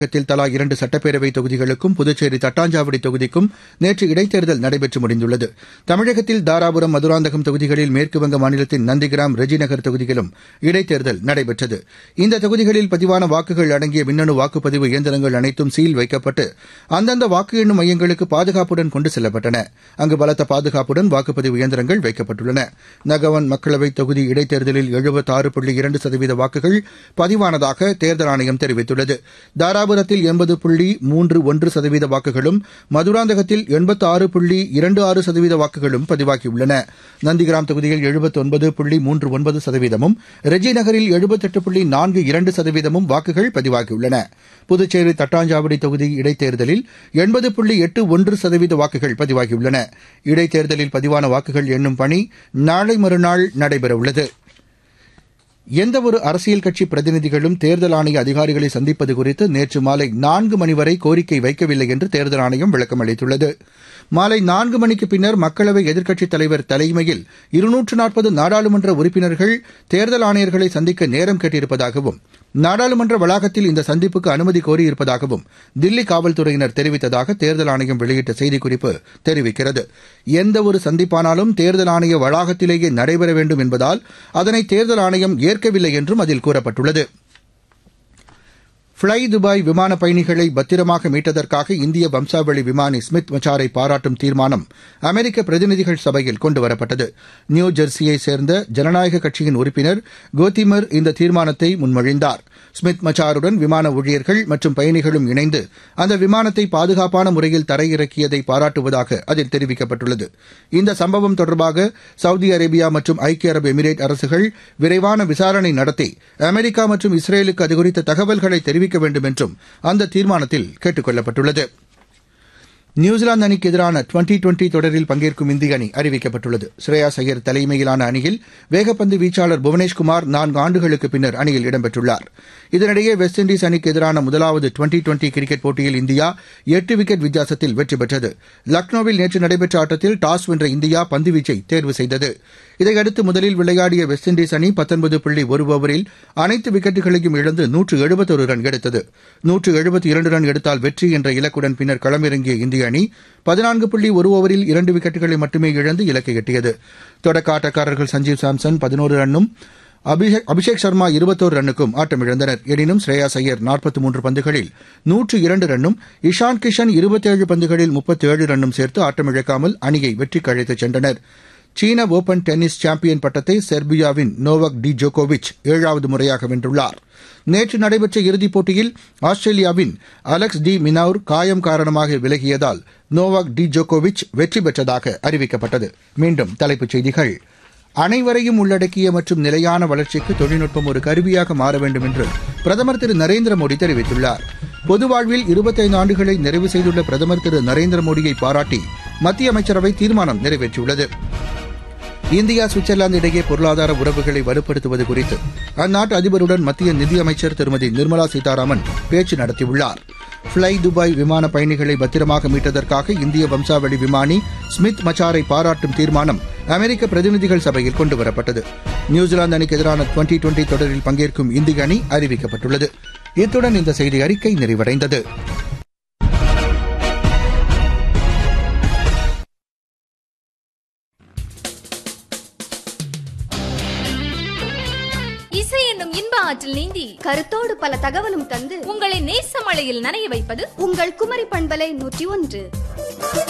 தமிழகத்தில் தலா 2 சட்டப்பேரவைத் தொகுதிகளுக்கும் புதுச்சேரி தட்டாஞ்சாவடி தொகுதிக்கும் நேற்று இடைத்தேர்தல் நடைபெற்று முடிந்துள்ளது. தமிழகத்தில் தாராபுரம், மதுராந்தகம் தொகுதிகளில், மேற்குவங்க மாநிலத்தின் நந்திகிராம், ரெஜிநகர் தொகுதியிலும் இடைத்தேர்தல் நடைபெற்றது. இந்த தொகுதிகளில் பதிவான வாக்குகள் அடங்கிய மின்னணு வாக்குப்பதிவு இயந்திரங்கள் அனைத்தும் சீல் வைக்கப்பட்டு அந்தந்த வாக்கு எண்ணும் மையங்களுக்கு பாதுகாப்புடன் கொண்டு செல்லப்பட்டன. அங்கு பலத்த பாதுகாப்புடன் வாக்குப்பதிவு இயந்திரங்கள் வைக்கப்பட்டுள்ளன. நகவன் மக்களவைத் தொகுதி இடைத்தேர்தலில் 76.2% வாக்குகள் பதிவானதாக தேர்தல் ஆணையம் தெரிவித்துள்ளது. தாராபுரத்தில் 80.31% வாக்குகளும், மதுராந்தகத்தில் 86.26% வாக்குகளும் பதிவாகியுள்ளன. நந்திகிராம் தொகுதியில் 79.39%, ரெஜிநகரில் 78.42% வாக்குகள் பதிவாகியுள்ளன. புதுச்சேரி தட்டாஞ்சாவடி தொகுதி இடைத்தேர்தலில் 80.81% வாக்குகள் பதிவாகியுள்ளன. இடைத்தேர்தலில் பதிவான வாக்குகள் எண்ணும் பணி நாளை மறுநாள் நடைபெறவுள்ளது. எந்தவொரு அரசியல் கட்சி பிரதிநிதிகளும் தேர்தல் ஆணைய அதிகாரிகளை சந்திப்பது குறித்து நேற்று மாலை 4 மணி வரை கோரிக்கை வைக்கவில்லை என்று தேர்தல் ஆணையம் விளக்கம் அளித்துள்ளது. மாலை 4 மணிக்கு பின்னர் மக்களவை எதிர்க்கட்சித் தலைவர் தலைமையில் 240 நாடாளுமன்ற உறுப்பினர்கள் தேர்தல் ஆணையர்களை சந்திக்க நேரம் கேட்டிருப்பதாகவும், நாடாளுமன்ற வளாகத்தில் இந்த சந்திப்புக்கு அனுமதி கோரியிருப்பதாகவும் தில்லி காவல்துறையினர் தெரிவித்ததாக தேர்தல் ஆணையம் வெளியிட்ட செய்திக்குறிப்பு தெரிவிக்கிறது. எந்தவொரு சந்திப்பானாலும் தேர்தல் ஆணைய வளாகத்திலேயே நடைபெற வேண்டும் என்பதால் அதனை தேர்தல் ஆணையம் ஏற்கவில்லை என்றும் அதில் கூறப்பட்டுள்ளது. ஃப்ளை துபாய் விமான பயணிகளை பத்திரமாக மீட்டதற்காக இந்திய வம்சாவளி விமானி ஸ்மித் மச்சாரை பாராட்டும் தீர்மானம் அமெரிக்க பிரதிநிதிகள் சபையில் கொண்டுவரப்பட்டது. நியூ ஜெர்சியைச் சேர்ந்த ஜனநாயக கட்சியின் உறுப்பினர் கோத்திமர் இந்த தீர்மானத்தை முன்மொழிந்தார். ஸ்மித் மச்சாருடன் விமான ஊழியர்கள் மற்றும் பயணிகளும் இணைந்து அந்த விமானத்தை பாதுகாப்பான முறையில் தரையிறக்கியதை பாராட்டுவதாக அதில் தெரிவிக்கப்பட்டுள்ளது. இந்த சம்பவம் தொடர்பாக சவுதி அரேபியா மற்றும் ஐக்கிய அரபு எமிரேட் அரசுகள் விரைவான விசாரணை நடத்தி அமெரிக்கா மற்றும் இஸ்ரேலுக்கு அதுகுறித்த தகவல்களை தெரிவிக்க வேண்டும் என்றும் அந்த தீர்மானத்தில் கேட்டுக் கொள்ளப்பட்டுள்ளது. நியூசிலாந்து அணிக்கு எதிரான டுவெண்டி தொடரில் பங்கேற்கும் இந்திய அணி அறிவிக்கப்பட்டுள்ளது. ஸ்ரேயாஸ் ஐயர் தலைமையிலான அணியில் வேகப்பந்து வீச்சாளர் புவனேஷ்குமார் 4 ஆண்டுகளுக்கு பின்னர் அணியில் இடம்பெற்றுள்ளார். இதனிடையே வெஸ்ட் இண்டீஸ் அணிக்கு எதிரான முதலாவது டுவெண்டி கிரிக்கெட் போட்டியில் இந்தியா 8 விக்கெட் வித்தியாசத்தில் வெற்றி பெற்றது. லக்னோவில் நேற்று நடைபெற்ற ஆட்டத்தில் டாஸ் வென்ற இந்தியா பந்துவீச்சை தேர்வு செய்தது. இதையடுத்து முதலில் விளையாடிய வெஸ்ட் இண்டீஸ் அணி 19.1 ஓவரில் அனைத்து விக்கெட்டுகளையும் இழந்து 171 ரன் எடுத்தது. 172 ரன் எடுத்தால் வெற்றி என்ற இலக்குடன் பின்னர் களமிறங்கிய இந்திய அணி 14.1 ஓவரில் 2 விக்கெட்டுகளை மட்டுமே இழந்து இலக்கை எட்டியது. தொடக்க ஆட்டக்காரர்கள் சஞ்சீவ் சாம்சன் 11 ரன்னும், அபிஷேக் சர்மா 21 ரன்னுக்கும் ஆட்டமிழந்தனர். எனினும் ஸ்ரேயாஸ் ஐயர் 43 பந்துகளில் 102 ரன்னும், இஷான் கிஷன் 27 பந்துகளில் 37 ரன்னும் சேர்த்து ஆட்டமிழக்காமல் அணியை வெற்றிக்கு அழைத்துச் சென்றனர். சீன ஓபன் டென்னிஸ் சாம்பியன் பட்டத்தை செர்பியாவின் நோவாக் டி ஜோகோவிச் 7வது முறையாக வென்றுள்ளார். நேற்று நடைபெற்ற இறுதிப் போட்டியில் ஆஸ்திரேலியாவின் அலெக்ஸ் டி மினவுர் காயம் காரணமாக விலகியதால் நோவாக் டி ஜோகோவிச் வெற்றி பெற்றதாக அறிவிக்கப்பட்டது. மீண்டும் தலைப்புச் செய்திகள். அனைவரையும் உள்ளடக்கிய மற்றும் நிலையான வளர்ச்சிக்கு தொழில்நுட்பம் ஒரு கருவியாக மாற வேண்டும் என்று பிரதமர் திரு நரேந்திர மோடி தெரிவித்துள்ளார். பொது வாழ்வில் 25 ஆண்டுகளை நிறைவு செய்துள்ள பிரதமர் திரு நரேந்திர மோடியை பாராட்டி மத்திய அமைச்சரவை தீர்மானம் நிறைவேற்றியுள்ளது. இந்தியா சுவிட்சர்லாந்து இடையே பொருளாதார உறவுகளை வலுப்படுத்துவது குறித்து அந்நாட்டு அதிபருடன் மத்திய நிதியமைச்சர் திருமதி நிர்மலா சீதாராமன் பேச்சு நடத்தியுள்ளார். ஃப்ளை துபாய் விமான பயணிகளை பத்திரமாக மீட்டதற்காக இந்திய வம்சாவளி விமானி ஸ்மித் மச்சாரை பாராட்டும் தீர்மானம் அமெரிக்க பிரதிநிதிகள் சபையில் கொண்டுவரப்பட்டது. நியூசிலாந்து அணிக்கு எதிரான டுவெண்டி தொடரில் பங்கேற்கும் இந்திய அணி அறிவிக்கப்பட்டுள்ளது. இத்துடன் இந்த செய்தி அறிக்கை நிறைவடைந்தது. இசை என்னும் இன்ப ஆற்றில் நீந்தி கருத்தோடு பல தகவலும் தந்து உங்களை நேச மழையில் நனைய வைப்பது உங்கள் குமரி பண்பலை 101.